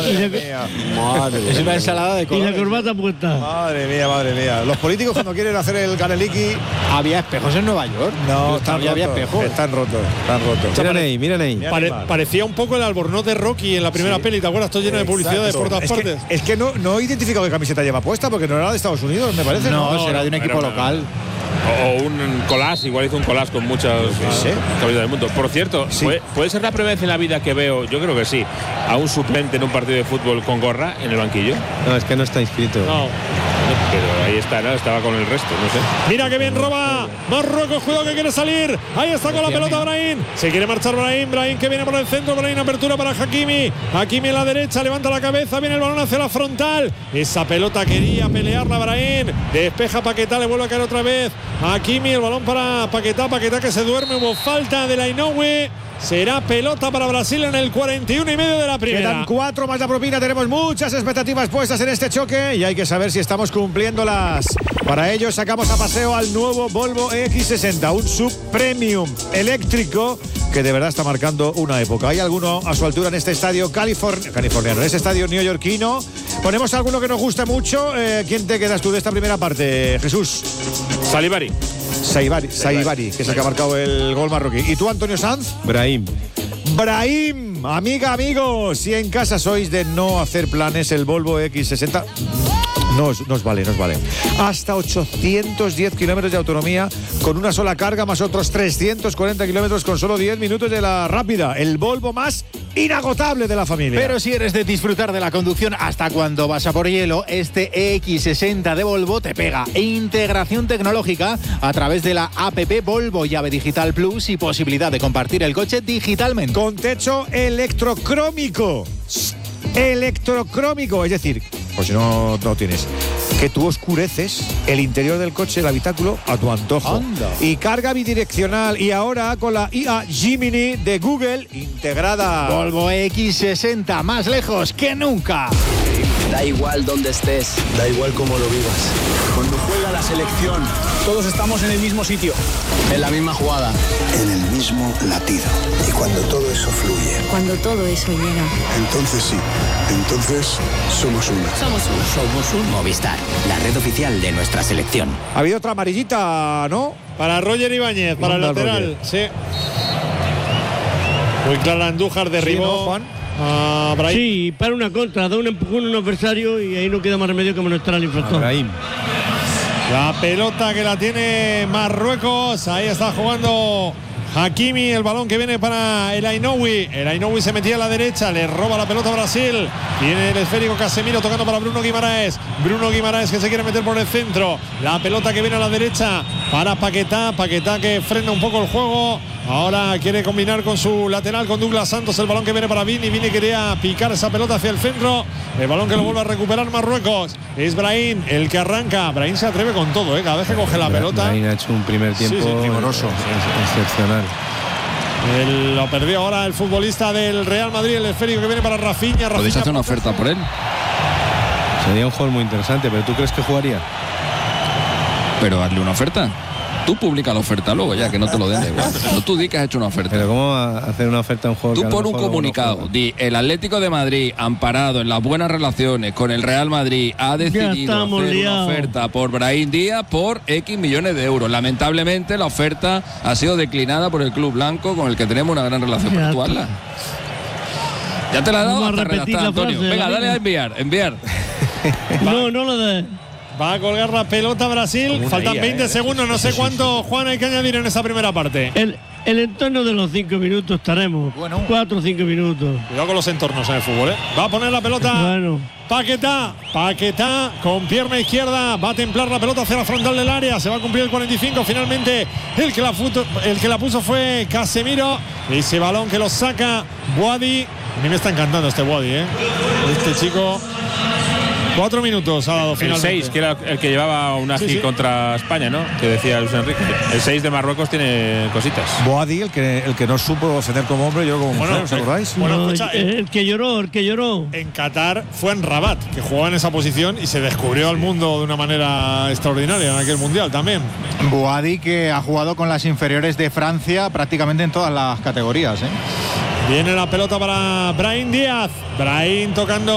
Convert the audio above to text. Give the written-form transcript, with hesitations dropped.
Madre mía. Madre. Es una ensalada de colores. Y la corbata puesta. Madre mía. Los políticos cuando quieren hacer el caneliki. Había espejos en Nueva York. No, había espejos. Están rotos. Miren ahí. Parecía un poco el albornoz de Rocky en la primera peli, ¿te acuerdas? Todo lleno de publicidades por todas partes. Es que no he identificado qué camiseta lleva puesta, porque no era de Estados Unidos, me parece. No, será de un equipo local. O un collage, igual hizo un collage con muchas camisetas del mundo. Por cierto, ¿puede ser la primera vez en la vida que veo, yo creo que sí, a un suplente en un partido de fútbol con gorra en el banquillo? No, es que no está inscrito. No. Pero ahí está, ¿no? Estaba con el resto, no sé. Mira que bien roba Marruecos, cuidado que quiere salir. Ahí está con la pelota Brahim. Se quiere marchar Brahim que viene por el centro. Brahim, apertura para Hakimi. Hakimi en la derecha, levanta la cabeza, viene el balón hacia la frontal. Esa pelota quería pelearla Brahim. Despeja Paquetá, le vuelve a caer otra vez. Hakimi, el balón para Paquetá que se duerme. Hubo falta de la Inoue. Será pelota para Brasil en el 41 y medio de la primera. Quedan 4 más la propina. Tenemos muchas expectativas puestas en este choque y hay que saber si estamos cumpliéndolas. Para ello sacamos a paseo al nuevo Volvo EX60, un sub premium eléctrico que de verdad está marcando una época. ¿Hay alguno a su altura en este estadio californiano, en este estadio neoyorquino? Ponemos alguno que nos gusta mucho. ¿Quién te quedas tú de esta primera parte, Jesús? Saibari, que es el que ha marcado el gol marroquí. ¿Y tú, Antonio Sanz? Brahim, amigos, si en casa sois de no hacer planes, el Volvo X60 nos vale. Hasta 810 kilómetros de autonomía con una sola carga, más otros 340 kilómetros con solo 10 minutos de la rápida. El Volvo más inagotable de la familia. Pero si eres de disfrutar de la conducción hasta cuando vas a por hielo, este X60 de Volvo te pega. Integración tecnológica a través de la APP Volvo Llave Digital Plus y posibilidad de compartir el coche digitalmente. Con techo electrocrómico, es decir, por si no tienes, que tú oscureces el interior del coche, el habitáculo, a tu antojo. Anda. Y carga bidireccional. Y ahora con la IA Gemini de Google integrada. Volvo X60, más lejos que nunca. Da igual dónde estés, da igual cómo lo vivas. Cuando juega la selección, todos estamos en el mismo sitio, en la misma jugada, en el mismo latido. Y cuando todo eso fluye, cuando todo eso llega, entonces sí, entonces somos uno. Somos un Movistar, la red oficial de nuestra selección. Ha habido otra amarillita, ¿no? Para Roger Ibáñez, para el lateral. Sí. Muy clara, Andújar derribó. Sí, ¿no, Juan? Sí, para una contra, da un empujón a un adversario y ahí no queda más remedio que amonestar al infractor. La pelota que la tiene Marruecos, ahí está jugando Hakimi, el balón que viene para el Ainoui. El Ainoui se metía a la derecha, le roba la pelota a Brasil. Viene el esférico Casemiro tocando para Bruno Guimaraes. Bruno Guimaraes que se quiere meter por el centro. La pelota que viene a la derecha para Paquetá. Paquetá que frena un poco el juego. Ahora quiere combinar con su lateral, con Douglas Santos. El balón que viene para Vini. Vini quería picar esa pelota hacia el centro. El balón que lo vuelve a recuperar Marruecos. Es Brahim el que arranca. Brahim se atreve con todo, cada vez que coge la pelota. Brahim ha hecho un primer tiempo primoroso, excepcional. Lo perdió ahora el futbolista del Real Madrid, el esférico que viene para Rafinha. ¿Podéis hacer una oferta por él? Sería un jugador muy interesante, pero ¿tú crees que jugaría? Pero hazle una oferta. Tú publica la oferta luego, ya que no te lo den de igual. Pero tú di que has hecho una oferta. Pero ¿cómo va a hacer una oferta a un jugador? Tú pon un comunicado. Di, el Atlético de Madrid, amparado en las buenas relaciones con el Real Madrid, ha decidido hacer una oferta por Brahim Díaz por X millones de euros. Lamentablemente la oferta ha sido declinada por el club blanco con el que tenemos una gran relación. Pero tú hazla. Ya te la he dado hasta redactar, Antonio. Venga, dale a enviar. No lo des. Va a colgar la pelota Brasil. Faltan 20 segundos. No sé cuánto, Juan, hay que añadir en esa primera parte. El entorno de los 5 minutos estaremos. 4 o 5 minutos. Cuidado con los entornos en el fútbol, Va a poner la pelota. Paquetá con pierna izquierda. Va a templar la pelota hacia la frontal del área. Se va a cumplir el 45. Finalmente el que la puso fue Casemiro. Ese balón que lo saca Boadi. A mí me está encantando este Boadi, Este chico. 4 minutos ha dado finalmente. El 6, que era el que llevaba un agi contra España, ¿no? Que decía Luis Enrique. El 6 de Marruecos tiene cositas. Boadi, el que no supo defender como hombre, yo como mujer, ¿os acordáis? Bueno, escucha, el que lloró. En Qatar fue en Rabat, que jugaba en esa posición y se descubrió al mundo de una manera extraordinaria en aquel mundial también. Boadi, que ha jugado con las inferiores de Francia prácticamente en todas las categorías, Viene la pelota para Brahim Díaz. Brahim tocando